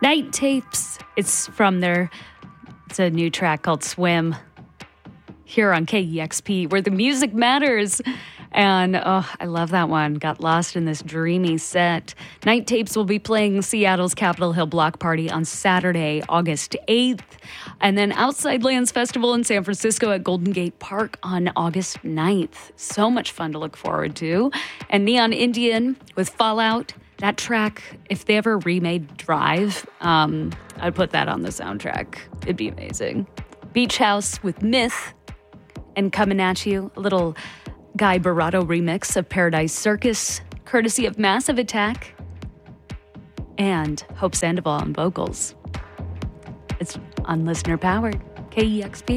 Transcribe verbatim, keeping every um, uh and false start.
Night Tapes. It's from their, it's a new track called Swim here on K E X P, where the music matters. And oh, I love that one. Got lost in this dreamy set. Night Tapes will be playing Seattle's Capitol Hill Block Party on Saturday, August eighth. And then Outside Lands Festival in San Francisco at Golden Gate Park on August ninth. So much fun to look forward to. And Neon Indian with Fallout. That track, if they ever remade Drive, um, I'd put that on the soundtrack. It'd be amazing. Beach House with Myth. And coming at you, a little Guy Barato remix of Paradise Circus, courtesy of Massive Attack, and Hope Sandoval on vocals. It's on listener powered, K E X P.